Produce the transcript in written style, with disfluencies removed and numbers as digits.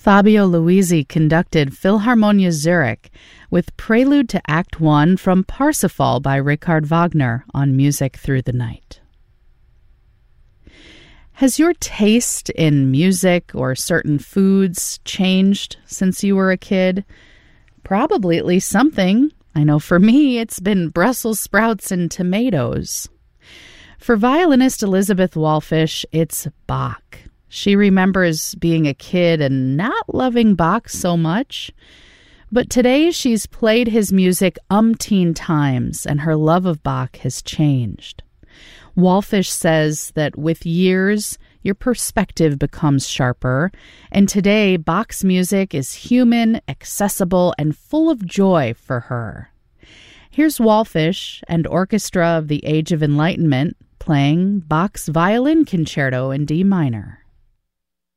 Fabio Luisi conducted Philharmonia Zurich with Prelude to Act I from Parsifal by Richard Wagner on Music Through the Night. Has your taste in music or certain foods changed since you were a kid? Probably at least something. I know for me, it's been Brussels sprouts and tomatoes. For violinist Elizabeth Wallfisch, it's Bach. She remembers being a kid and not loving Bach so much. But today she's played his music umpteen times, and her love of Bach has changed. Wallfisch says that with years, your perspective becomes sharper, and today Bach's music is human, accessible, and full of joy for her. Here's Wallfisch and Orchestra of the Age of Enlightenment playing Bach's Violin Concerto in D minor.